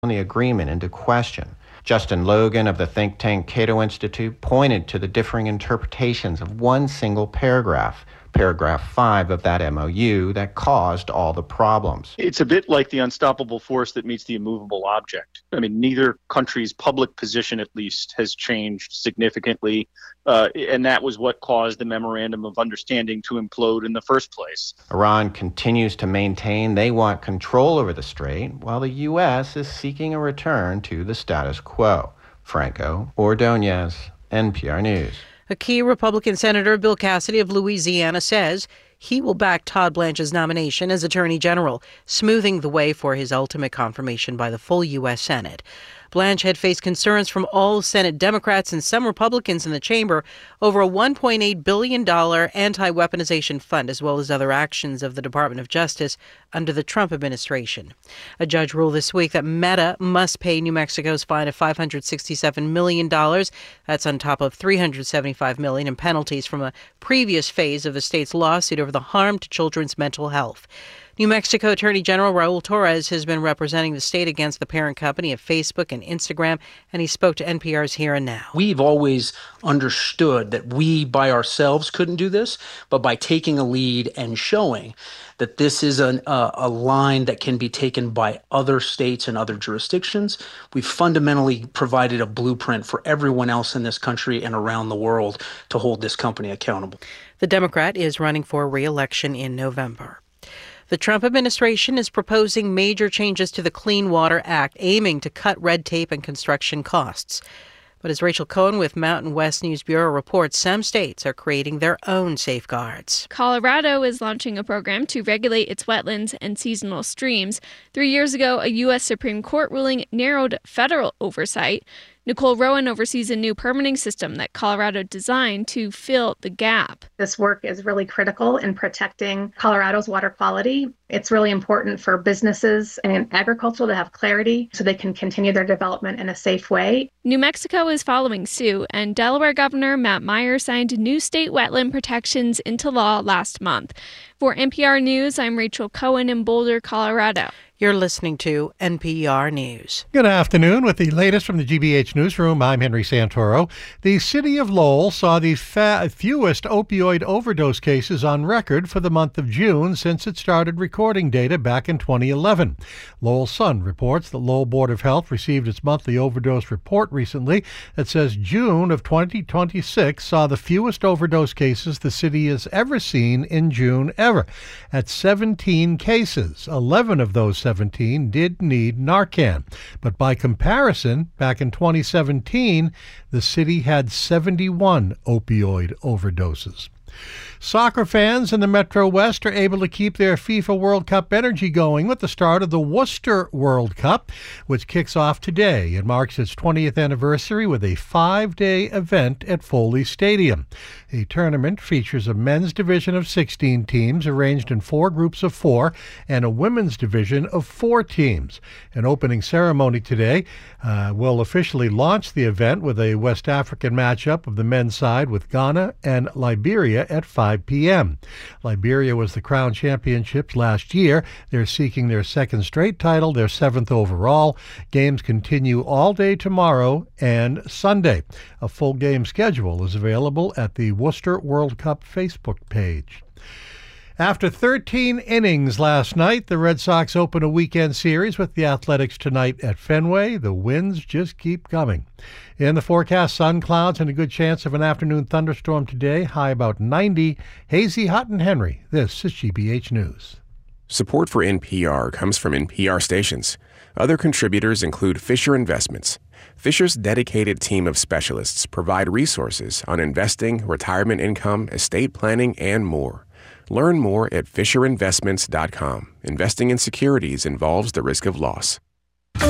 the agreement into question. Justin Logan of the think tank Cato Institute pointed to the differing interpretations of one single paragraph 5 of that MOU, that caused all the problems. It's a bit like the unstoppable force that meets the immovable object. I mean, neither country's public position, at least, has changed significantly, and that was what caused the Memorandum of Understanding to implode in the first place. Iran continues to maintain they want control over the strait, while the U.S. is seeking a return to the status quo. Franco Ordonez, NPR News. A key Republican Senator, Bill Cassidy of Louisiana, says he will back Todd Blanche's nomination as Attorney General, smoothing the way for his ultimate confirmation by the full U.S. Senate. Blanche had faced concerns from all Senate Democrats and some Republicans in the chamber over a $1.8 billion anti-weaponization fund, as well as other actions of the Department of Justice under the Trump administration. A judge ruled this week that Meta must pay New Mexico's fine of $567 million. That's on top of $375 million in penalties from a previous phase of the state's lawsuit over the harm to children's mental health. New Mexico Attorney General Raul Torres has been representing the state against the parent company of Facebook and Instagram, and he spoke to NPR's Here and Now. We've always understood that we by ourselves couldn't do this, but by taking a lead and showing that this is a line that can be taken by other states and other jurisdictions, we've fundamentally provided a blueprint for everyone else in this country and around the world to hold this company accountable. The Democrat is running for re-election in November. The Trump administration is proposing major changes to the Clean Water Act, aiming to cut red tape and construction costs. But as Rachel Cohen with Mountain West News Bureau reports, some states are creating their own safeguards. Colorado is launching a program to regulate its wetlands and seasonal streams. 3 years ago, a U.S. Supreme Court ruling narrowed federal oversight. Nicole Rowan oversees a new permitting system that Colorado designed to fill the gap. This work is really critical in protecting Colorado's water quality. It's really important for businesses and agriculture to have clarity so they can continue their development in a safe way. New Mexico is following suit, and Delaware Governor Matt Meyer signed new state wetland protections into law last month. For NPR News, I'm Rachel Cohen in Boulder, Colorado. You're listening to NPR News. Good afternoon. With the latest from the GBH Newsroom, I'm Henry Santoro. The city of Lowell saw the fewest opioid overdose cases on record for the month of June since it started recording data back in 2011. Lowell Sun reports the Lowell Board of Health received its monthly overdose report recently that says June of 2026 saw the fewest overdose cases the city has ever seen in June ever, at 17 cases. 11 of those 17 did need Narcan. But by comparison, back in 2017, the city had 71 opioid overdoses. Soccer fans in the Metro West are able to keep their FIFA World Cup energy going with the start of the Worcester World Cup, which kicks off today. It marks its 20th anniversary with a 5-day event at Foley Stadium. The tournament features a men's division of 16 teams arranged in 4 groups of 4 and a women's division of 4 teams. An opening ceremony today will officially launch the event with a West African matchup of the men's side with Ghana and Liberia at 5 p.m. Liberia was the Crown Championships last year. They're seeking their second straight title, their 7th overall. Games continue all day tomorrow and Sunday. A full game schedule is available at the Worcester World Cup Facebook page. After 13 innings last night, the Red Sox open a weekend series with the Athletics tonight at Fenway. The wins just keep coming. In the forecast, sun, clouds, and a good chance of an afternoon thunderstorm today. High about 90. Hazy, hot, and Henry. This is GBH News. Support for NPR comes from NPR stations. Other contributors include Fisher Investments. Fisher's dedicated team of specialists provide resources on investing, retirement income, estate planning, and more. Learn more at FisherInvestments.com. Investing in securities involves the risk of loss.